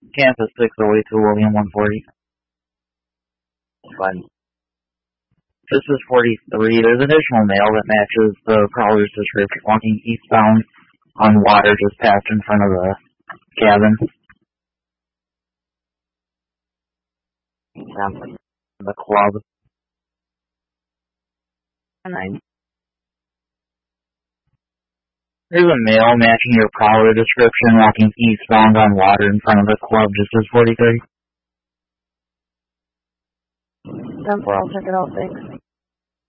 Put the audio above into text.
Campus 608 to William 140. Fine. This is 43. There's additional mail that matches the prowler's description walking eastbound on water just past in front of the cabin. The club. 9. There's a male matching your prowler description walking eastbound on water in front of the club just as 43. 10-4, I'll check it out, thanks.